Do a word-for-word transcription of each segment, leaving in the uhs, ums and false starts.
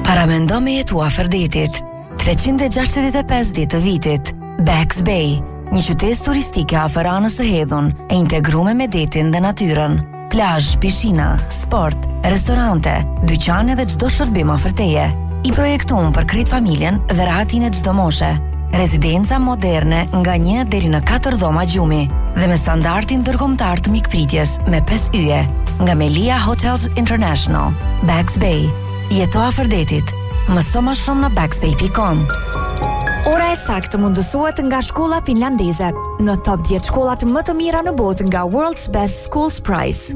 Paramendo me jetu afër detit. treqind e gjashtëdhjetë e pesë ditë të vitit. Bags Bay, një qytet turistike afër anës së hedhun, e integruar me detin dhe natyrën. Plazh, pishina, sport, restorante, dyqane dhe çdo shërbim afër teje. I projektuar për krejt familjen dhe rahatin e çdo moshe. Rezidenca moderne nga një deri në katër dhoma gjumi dhe me standardin ndërkombëtar të mikpritjes me pesë yje nga Melia Hotels International. Bags Bay. Jeto afër detit. Mëso më shumë në bagsbay dot com. Ora e saktë mundësohet nga shkolla finlandeze, në top dhjetë shkollat më të mira në botë nga World's Best Schools Prize.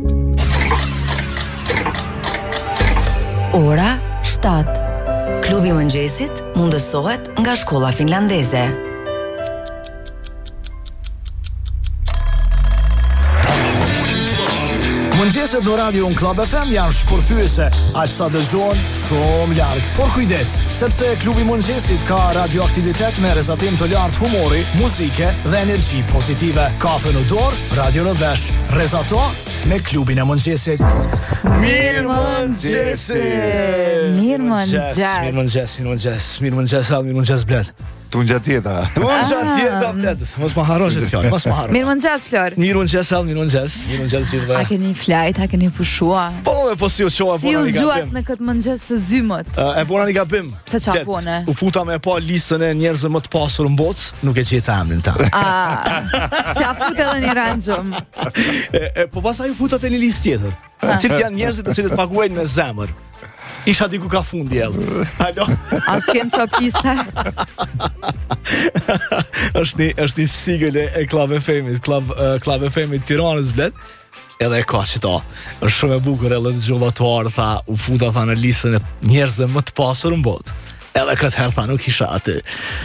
Ora shtatë. Klubi i mëngjesit mundësohet nga shkolla finlandeze. Mëngjeset në radio në Club F M janë shpërthyese, aq sa dëgjohen shumë larg. Por kujdes, sepse klubi i mëngjesit ka radioaktivitet me rrezatim të lartë humori, muzike dhe energji pozitive. Kafe në dorë, radio në vesh. Rrezato me klubin e mëngjesit. Mirë mëngjesi! Mirë mëngjes. Mirë mëngjes, mirë mëngjes, mirë mëngjes, mirë mëngjes bled. Tunë gjatë tjeta. Tunë gjatë tjeta, bled. Mos më harrosh të fjallë, mos më harrosh. Mirë mëngjes, Flor. Mirë mëngjes, mirë mëngjes, mirë mëngjes gjithëve. A keni flajt, a keni pushua? Po, e po si u qoha, si u zgjuat në këtë mëngjes të zymët? Uh, e bona një gabim. Pse qa pone? U futa me pa listën e njerëzve më të pasur në botë, nuk e gjeta emrin ta. Ah, si a fut edhe një randgjëm. e, e, po pasaj u futa te një listë tjetër. Cilët janë njerëzit të cilët paguajnë me zemër. Isha diku ka fundi edhe. Halo. A s'kem top lista? është një është një sigël e Club F M-it, Club uh, Club F M-it Tiranës blet. Edhe e ka që ta. Është shumë e bukur edhe të gjovatuar, tha, u futa tha në listën e njerëzve më të pasur në botë. Edhe këtë herë tha nuk isha aty.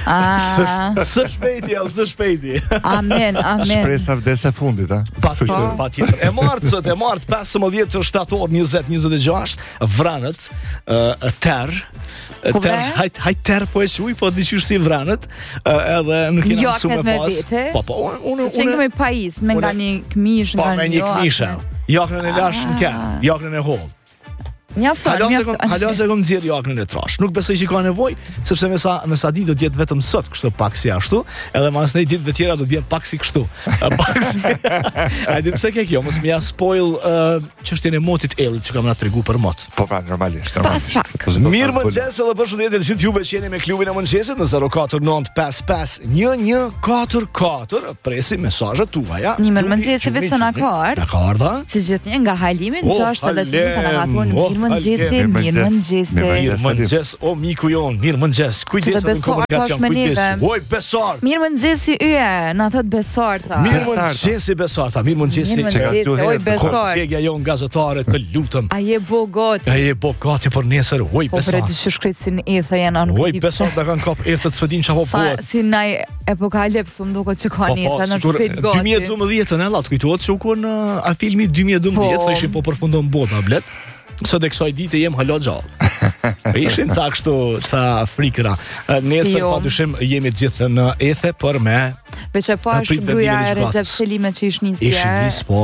Së shpejti, edhe së shpejti. Amen, amen. Shpresa vdes e fundit, a? Pa tjetër, pa tjetër. E martë sot, e martë pesëmbëdhjetë shtator njëzet njëzet e gjashtë, vranët, uh, terë, Ter, hajt hajt ter po e shuj, po diqysh si vranët, edhe nuk jena mësu me pas. Po, po, unë... Se qenë me pajis, me nga një këmish, nga një... Po, me një këmisha. Jaknën e lash në kërë, jaknën e hollë. Mjafton, mjafton. Halo se kom nxjerr jaknën e trash. Nuk besoj që ka nevojë, sepse me sa me sa ditë do të jetë vetëm sot, kështu pak si ashtu, edhe mas në ditëve tjera do të vjen pak si kështu. Pak si. Ai di pse ke kjo, mos më ja spoil çështjen e motit ellit që kam na tregu për mot. Po pra, normalisht. Pas pak. Mirë mëngjes edhe përshëndetje të gjithë juve që jeni me klubin e mëngjesit në zero katër nëntë pesë pesë një një katër katër. Presim mesazhet tuaja. Një mëngjes e vesona kart. Na karta. Si gjithnjë nga Halimi në gjashtë edhe të kanë gatuar. Mëngjesi, mirë mëngjesi. Mirë mëngjes, o miku jon, mirë mëngjes. Kujdes në komunikacion, kujdes. Oj besar. Mirë mëngjesi yje, na thot besar tha. Mirë mëngjesi besar tha, mirë mëngjesi. Oj besar. Çegja jon gazetare, të lutem. A je bo gati? A je bo gati për nesër? Oj besar. Po për të shkruajsin etha janë anë. Oj besar, da kanë kap etha të çfarë çapo bëhet. Si nai epokalips, më duket që ka nesër në shkruajt gati. dy mijë e dymbëdhjetë në lart kujtohet se u kon a filmi dy mijë e dymbëdhjetë, ishin po përfundon bota blet. Sot e kësaj dite jem halo gjallë. Ishin ca kështu, ca frikëra. Nesër pa dyshim jemi të gjithë në ethe, për me... Veç e pa është gruja e Recep Selime që ish njësje. Ish njësë, po.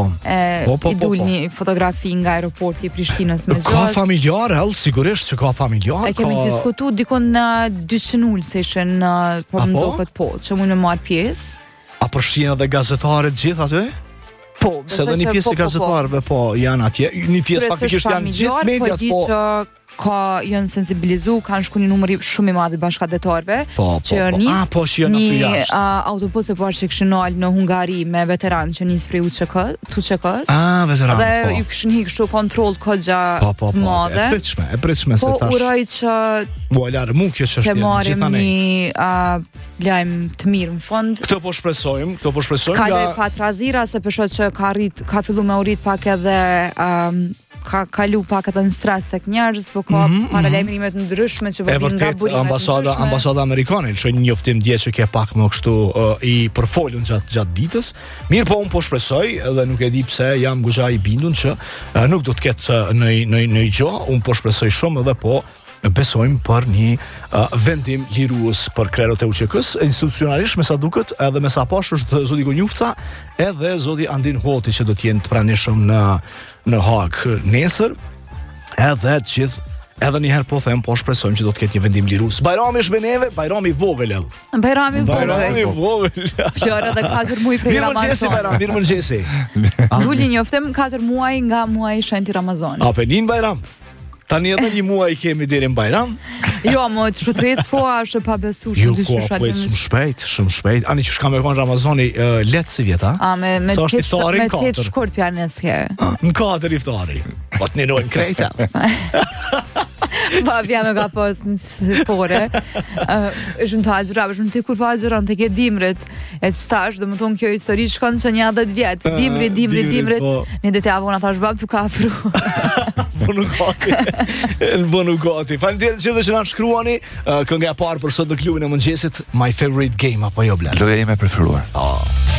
I dul një fotografi nga aeroporti i Prishtinës me gjatë. Ka familjar, el, sigurisht që ka familjar. E kemi diskutu dikon në dyqin ullë se ishen por më do këtë po, që mu në marë pjesë. A përshjena dhe gazetarët gjithë aty? Po, se dhe një pjesë e gazetarëve, po, janë atje. Një pjesë faktikisht janë gjithë mediat, po. Po, di që ka janë sensibilizu, kanë shku një numëri shumë i madh i bashkëdetarëve, që nis ah, po, që janë një autobus e parë që kishin dalë në Hungari me veteran që nis prej U Ç K, tu Ç K-s. Ah, veteran. Dhe ju kishin hiq kështu kontroll kogja të madhe. E pritshme, e pritshme se tash. Po uroj që po alarmu kjo çështje gjithanë. Një lajm të mirë në fund. Këtë po shpresojmë, këtë po shpresojmë. Ka dhe pat razira se për shkak që ka rrit, ka filluar me urit pak edhe um, ka kalu pak edhe në stres tek njerëz, po ka mm -hmm, paralajmërime të ndryshme që po vijnë nga burime. Ambasada, ambasada amerikane lëshoi një njoftim dje që ke pak më kështu uh, i përfolur gjatë gjatë ditës. Mirë, po un po shpresoj, edhe nuk e di pse jam goxha i bindur që uh, nuk do të ketë uh, në në në gjë, un po shpresoj shumë edhe po besojmë për një uh, vendim lirues për krerët e U Ç K-s, institucionalisht me sa duket, edhe me sa pash është zoti Gonjufca, edhe zoti Andin Hoti që do të jenë të pranishëm në në Hag nesër, edhe të gjithë Edhe një herë po them, po shpresojmë që do të ketë një vendim lirues. Bajrami është me neve, bajrami i vogël. Bajrami i Bajrami i vogël. vogël. Fjora dhe katër muaj prej Mirëmëngjesi Ramazanit. Bajram, mirëmëngjesi. Duli njoftim katër muaj nga muaji i shenjtë i Ramazanit. A penin Bajram? Tani edhe një muaj kemi deri në Bajram. Jo, më të shfrytëres koha është e pabesueshme Jo, dyshysha ko, po e shumë shpejt, shumë shpejt. Ani që shka me konë Ramazani uh, letë si vjeta? A, me, me Sa është tetë iftari me në tetë katër? shkurt pjanes ke. Në katër iftari. Po të ninojmë krejta. Pa vjen me ka pas në pore. Është më të agjëra, është më të kur pa agjëron të ke dimrit. E që stash, dhe më thonë kjo histori shkon që një adhet vjetë. Dimri, dimri, dimri, dimrit. po. Një dhe të avona thash bab të ka afru. Bënu gati. Bënu gati. Faleminderit që dhe që na shkruani uh, kënga e parë për sot në klubin e mëngjesit, My Favorite Game apo jo Blan? Loja ime e preferuar. Oh.